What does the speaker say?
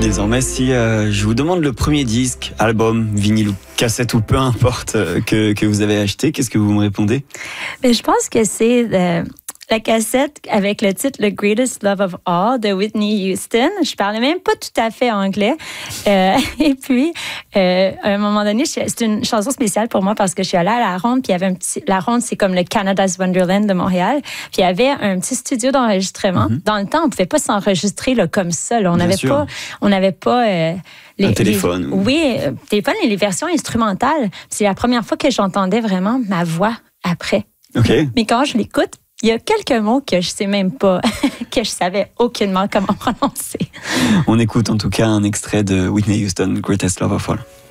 Désormais, si je vous demande le premier disque, album, vinyle ou cassette ou peu importe que vous avez acheté, qu'est-ce que vous me répondez? Mais je pense que c'est la cassette avec le titre The Greatest Love of All de Whitney Houston. Je parlais même pas tout à fait anglais. Et puis, à un moment donné, c'est une chanson spéciale pour moi parce que je suis allée à la Ronde, puis il y avait la Ronde, c'est comme le Canada's Wonderland de Montréal. Puis il y avait un petit studio d'enregistrement. Dans le temps, on pouvait pas s'enregistrer là, comme ça. Là. On n'avait pas un téléphone. Téléphone et les versions instrumentales. C'est la première fois que j'entendais vraiment ma voix après. Okay. Mais quand je l'écoute, il y a quelques mots que je sais même pas, que je savais aucunement comment prononcer. On écoute en tout cas un extrait de Whitney Houston, Greatest Love of All.